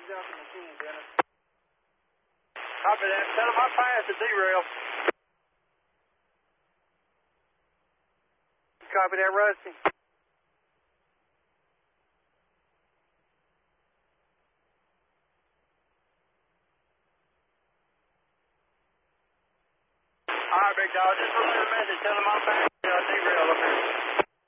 off the machine, Dennis. Copy that. Tell him I passed the derail. Copy that, Rusty. All right, big dog. Just relay the message. Tell him I passed the derail up here.